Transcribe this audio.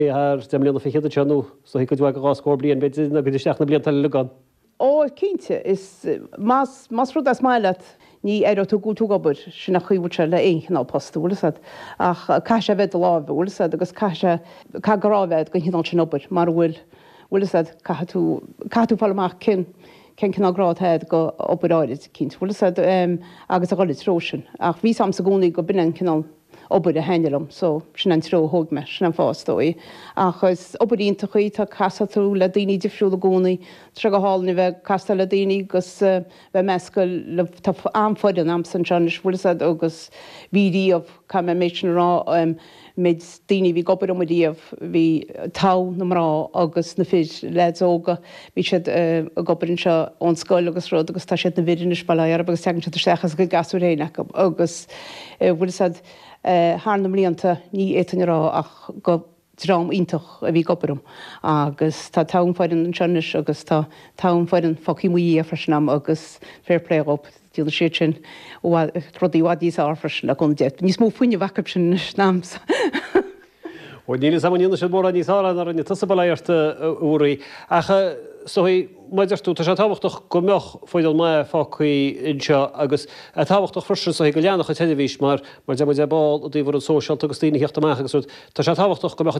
Ar demlíonna fi teanú so hi go dú gá scór blion be na go isteach na blion tal legan. Ó cínte is más rud as maiile ní ar tú gú tú gobir sin nach chuúte le échanál postúlasad ach caiise bheith lábhúlasad agus cárábheith go hinál sin obair mar bhfuilasad catú fallach cin cinnáráthead go obaráid cinúlasad agus a gáid trósin ach bhí sam sa gúnaí go bin cinál obair a henelum, so sin an tró thug me sin an fástói. Achas obairínta chuí tá casatú le daoine difriúla gúnaí tre go háilna bheith castal le daoine gus bheith meascail le tá anfoidan am san seanis bhuilasad agus bhídíomh cha me méid sin rá méid daoine bhí gobar amdíomh bhí tá na rá agus na fid leóga bhí siad a gobarinn seo ón scoil agus rud agus tá siad na bhiidir na spalair agus teann siad sechas go gasú réineach agus bhuilasad Harnam líanta ní éitinrá ach go drám intach a bhí goparum agus tá támfáidan an seanis agus tá támfáidan fochimuí a freisinam agus fairplay op díal sé sin rodí wadís áfreisin a gon deit. Níos mó fuine bhacaib sin náms. Ó níl samíonna sé mór a níos ára ar na tasabaléirta úraí. Acha so maidirú tá sé táhachtach go meoch foiidir mai fáchaí inseo agus táhachtach freisin so go leannach a televís mar de báil a dtíomhar an sóisialt agus tíine heachtamach agus tá sé táhachtach go meach